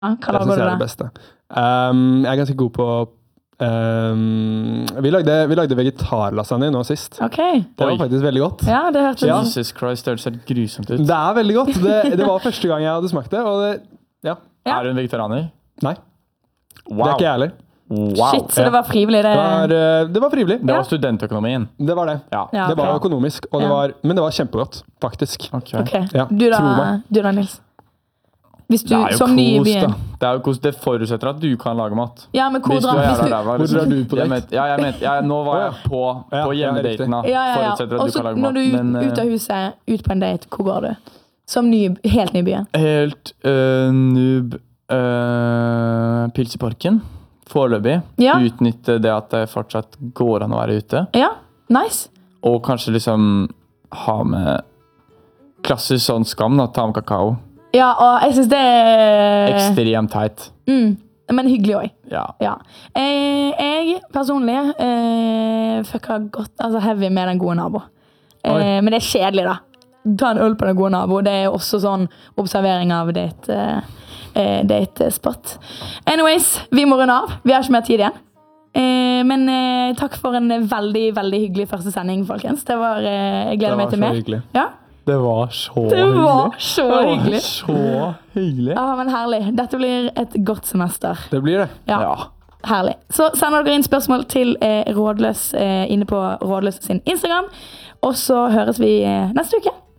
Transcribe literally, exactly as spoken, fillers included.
Hva Det lager synes du jeg er da? det beste. Um, jeg er ganske god på um, vi, lagde, vi lagde vegetarlasagne nå sist. Ok. Det var Oi. faktisk veldig godt. Ja, det hørtes Ja. Jesus Christ, det ser grusomt ut. Det er veldig godt. Det, det var første gang jeg hadde smakt det, og det, ja. Ja. Er du en vegetarianer? Nei, Wow. det er ikke jeg heller. Wow. Shit, så det var frivillig det. Det var, eh, det var frivillig. Det var studentøkonomien. Det var det. Ja. Ja, Det var ok. økonomisk, og det Ja. var, men det var kjempegodt, faktisk. Ok. Ok, Ja, du da, tro meg. du da Nils? Hvis du, Det er jo som ny i kos, byen. da. Det er jo kos. Det forutsetter at du kan lage mat. Ja, men hvor Hvis du drar er hvis jævla du, ræva, Hvor liksom. drar du på Jeg date? mente- Ja, jeg mente, jeg, nå var jeg på, Ja, på ja, hjemmedaten, da. Ja, ja, ja. Forutsetter at Og du så kan lage når mat. du er Men ut av eh, huset, ut på en date, hvor går du? Som ny, helt ny i byen. helt uh, noob uh, Pils i parken. Foreløpig. Ja. Utnytte det at det fortsatt går an å være ute. Ja, nice. Og kanskje liksom ha med klassisk sånn skam, da. Ta med kakao. Ja, og jeg synes det er... Ekstremt teit. Mm, men hyggelig også. Ja. Ja. Eh, jeg personlig eh, fucker godt, altså heavy med den gode nabo. Eh, Oi. men det er kjedelig da. Ta en øl på den gode nabo. Det er også sånn observering av date, eh, date spot. Anyways, vi må runde av. Vi har ikke mer tid igjen. Eh, men eh, takk for en veldig, veldig hyggelig første sending, folkens. Det var, eh, jeg gleder Det var meg til så mer. hyggelig. Ja, Det var så det var så Det var hyggelig. så hyggelig. Ja, men herlig. Dette blir et godt semester. Det blir det. Ja. Ja. Herlig. Så sender dere inn spørsmål til eh, Rådløs eh, inne på Rådløs sin Instagram. Og så høres vi eh, neste uke.